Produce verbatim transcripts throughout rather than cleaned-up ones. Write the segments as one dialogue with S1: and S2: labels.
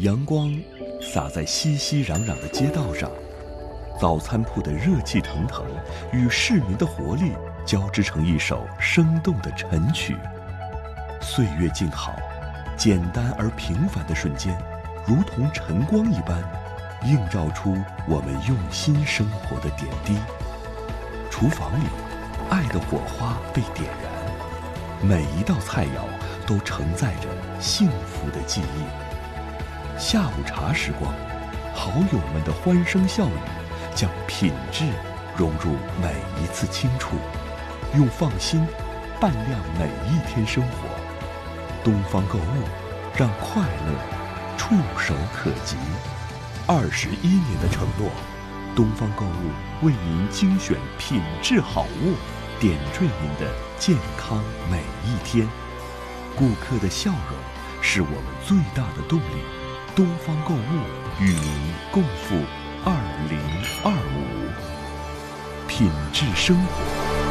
S1: 阳光洒在熙熙攘攘的街道上，早餐铺的热气腾腾与市民的活力交织成一首生动的晨曲。岁月静好，简单而平凡的瞬间，如同晨光一般，映照出我们用心生活的点滴。厨房里，爱的火花被点燃，每一道菜肴都承载着幸福的记忆。下午茶时光，好友们的欢声笑语，将品质融入每一次轻触，用放心伴亮每一天生活。东方购物，让快乐触手可及。二十一年的承诺，东方购物为您精选品质好物，点缀您的健康每一天。顾客的笑容是我们最大的动力。东方购物与您共赴二零二五，品质生活，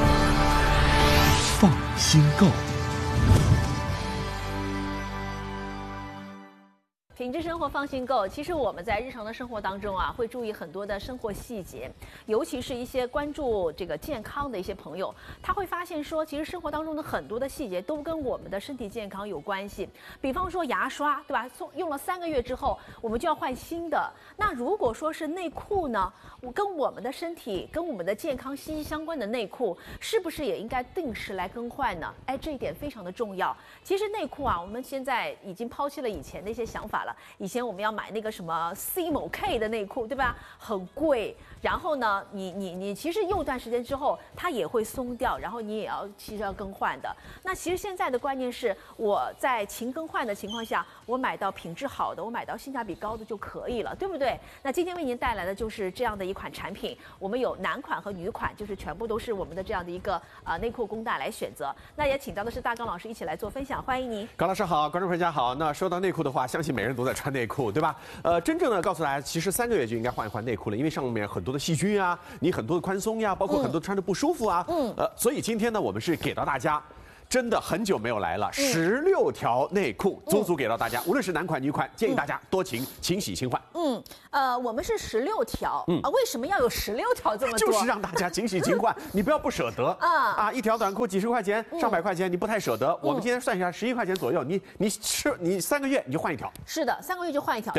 S1: 放心购。
S2: 品质生活放心购。其实我们在日常的生活当中啊，会注意很多的生活细节，尤其是一些关注这个健康的一些朋友，他会发现说，其实生活当中的很多的细节都跟我们的身体健康有关系。比方说牙刷，对吧？用了三个月之后，我们就要换新的。那如果说是内裤呢，我跟我们的身体、跟我们的健康息息相关的内裤，是不是也应该定时来更换呢？哎，这一点非常的重要。其实内裤啊，我们现在已经抛弃了以前的一些想法了。以前我们要买那个什么 C 某 K 的内裤，对吧？很贵。然后呢，你你你其实用段时间之后，它也会松掉，然后你也要其实要更换的。那其实现在的观念是，我在勤更换的情况下，我买到品质好的，我买到性价比高的就可以了，对不对？那今天为您带来的就是这样的一款产品，我们有男款和女款，就是全部都是我们的这样的一个呃内裤供大来选择。那也请到的是大刚老师一起来做分享，欢迎您。
S3: 高老师好，观众朋友大家好。那说到内裤的话，相信每人都在穿内裤，对吧？呃，真正的告诉大家，其实三个月就应该换一换内裤了，因为上面很多的细菌啊，你很多的宽松呀，包括很多穿着不舒服啊，嗯，呃，所以今天呢，我们是给到大家。真的很久没有来了，十六条内裤足足给到大家，无论是男款女款，建议大家多勤勤洗勤换。
S2: 嗯，呃，我们是十六条，嗯啊，为什么要有十六条这么多？
S3: 就是让大家勤洗勤换，你不要不舍得啊啊！一条短裤几十块钱、上百块钱，你不太舍得。我们今天算一下，十一块钱左右，你你吃你三个月你就换一条。
S2: 是的，三个月就换一条。